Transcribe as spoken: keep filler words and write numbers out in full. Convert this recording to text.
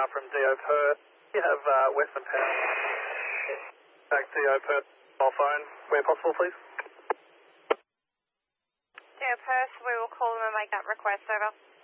now from D O Perth. You have uh, Western Power. Back D O Perth, mobile phone, where possible, please. D O Perth, we will call them and make that request, over.